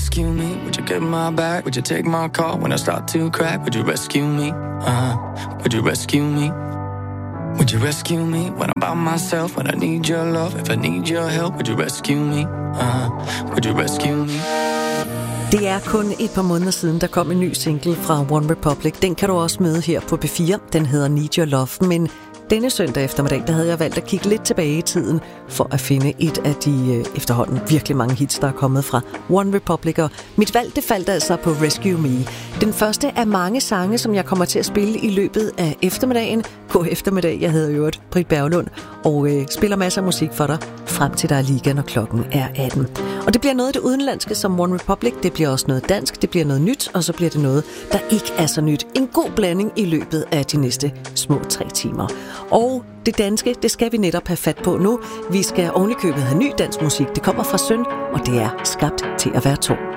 rescue me? Would you get my back? Would you take my call when I start to crack? Would you rescue me? Would you rescue me? Would you rescue me when I'm by myself? When I need your love, if I need your help, would you rescue me? Would you rescue me? Det er kun et par måneder siden, der kom en ny single fra One Republic. Den kan du også møde her på P4. Den hedder Need Your Love, men denne søndag eftermiddag, der havde jeg valgt at kigge lidt tilbage i tiden for at finde et af de efterhånden virkelig mange hits, der er kommet fra One Republic. Og mit valg, det faldt altså på Rescue Me. Den første af mange sange, som jeg kommer til at spille i løbet af eftermiddagen. God eftermiddag, jeg hedder øvrigt Britt Berglund, og spiller masser af musik for dig, frem til der er liga, når klokken er 18. Og det bliver noget af det udenlandske som One Republic, det bliver også noget dansk, det bliver noget nyt, og så bliver det noget, der ikke er så nyt. En god blanding i løbet af de næste små 3 timer. Og det danske, det skal vi netop have fat på nu. Vi skal ovenikøbet have ny dansk musik. Det kommer fra Søn, og det er Skabt til at være to.